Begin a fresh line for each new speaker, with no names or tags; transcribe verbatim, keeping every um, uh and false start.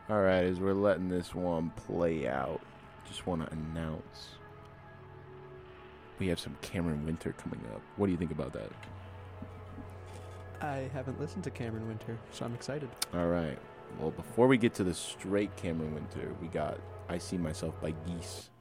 All right, as we're letting this one play out, just want to announce we have some Cameron Winter coming up. What do you think about that?
I haven't listened to Cameron Winter, so I'm excited.
All right. Well, before we get to the straight Cameron Winter, we got I See Myself by Geese.